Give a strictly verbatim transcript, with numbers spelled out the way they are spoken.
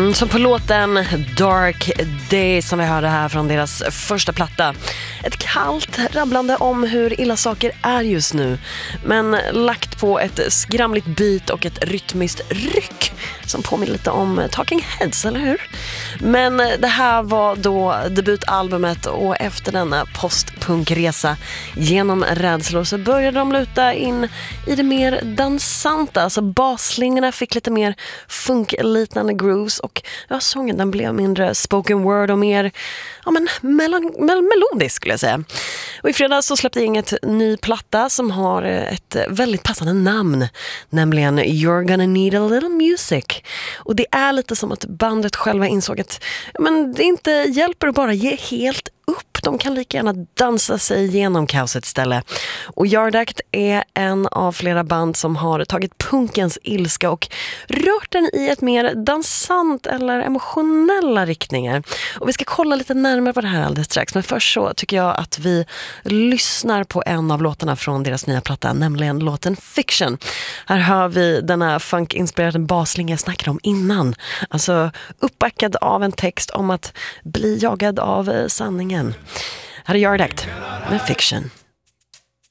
Som på låten Dark Day som vi hörde här från deras första platta. Ett kallt rabblande om hur illa saker är just nu, men lagt på ett skramligt beat och ett rytmiskt ryck som påminner lite om Talking Heads, eller hur? Men det här var då debutalbumet, och efter denna postpunkresa genom rädslor så började de luta in i det mer dansanta. Alltså baslinjerna fick lite mer funkliknande grooves, och ja, sången den blev mindre spoken word och mer ja, men melon, mel- melodisk skulle jag säga. Och i fredags så släppte Inget ny platta som har ett väldigt passande namn, nämligen You're Gonna Need a Little Music. Och det är lite som att bandet själva insåg att men det inte hjälper att bara ge helt upp. De kan lika gärna dansa sig igenom kaoset istället. Och Yard Act är en av flera band som har tagit punkens ilska och rört den i ett mer dansant eller emotionella riktningar. Och vi ska kolla lite närmare på det här alldeles strax. Men först så tycker jag att vi lyssnar på en av låtarna från deras nya platta, nämligen låten Fiction. Här hör vi denna funk-inspirerade baslinje jag snackade om innan. Alltså uppbackad av en text om att bli jagad av sanningen. Här är Yard Act med Fiction.